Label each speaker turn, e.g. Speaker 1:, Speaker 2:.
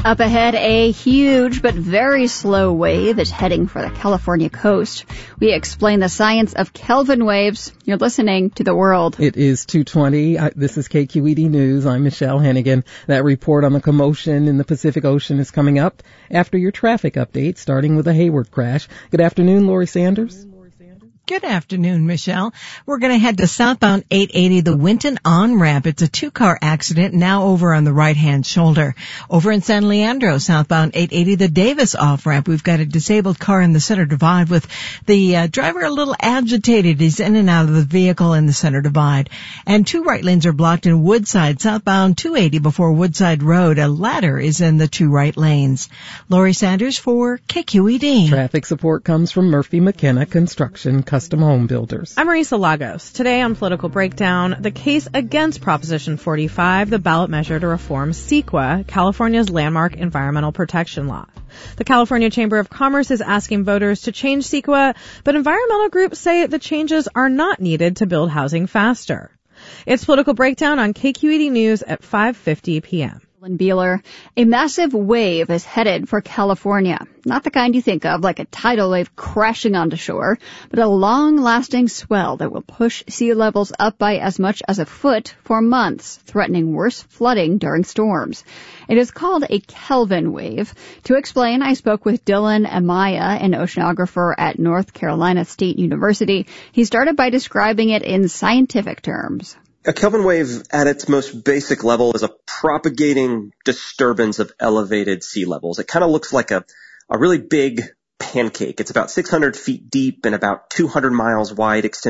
Speaker 1: Up ahead, a huge but very slow wave is heading for the California coast. We explain the science of Kelvin waves. You're listening to The World.
Speaker 2: It is 2:20. This is KQED News. I'm Michelle Hennigan. That report on the commotion in the Pacific Ocean is coming up after your traffic update, starting with a Hayward crash. Good afternoon, Lori Sanders.
Speaker 3: Good afternoon, Michelle. We're going to head to southbound 880, the Winton on-ramp. It's a two-car accident now over on the right-hand shoulder. Over in San Leandro, southbound 880, the Davis off-ramp. We've got a disabled car in the center divide with the driver a little agitated. He's in and out of the vehicle in the center divide. And two right lanes are blocked in Woodside, southbound 280 before Woodside Road. A ladder is in the two right lanes. Lori Sanders for KQED.
Speaker 2: Traffic support comes from Murphy McKenna Construction Custom Home Builders.
Speaker 4: I'm Marisa Lagos. Today on Political Breakdown, the case against Proposition 45, the ballot measure to reform CEQA, California's landmark environmental protection law. The California Chamber of Commerce is asking voters to change CEQA, but environmental groups say the changes are not needed to build housing faster. It's Political Breakdown on KQED News at 5:50 p.m.
Speaker 1: Beeler, a massive wave is headed for California. Not the kind you think of, like a tidal wave crashing onto shore, but a long-lasting swell that will push sea levels up by as much as a foot for months, threatening worse flooding during storms. It is called a Kelvin wave. To explain, I spoke with Dylan Amaya, an oceanographer at North Carolina State University. He started by describing it in scientific terms.
Speaker 5: A Kelvin wave at its most basic level is a propagating disturbance of elevated sea levels. It kind of looks like a really big pancake. It's about 600 feet deep and about 200 miles wide, extending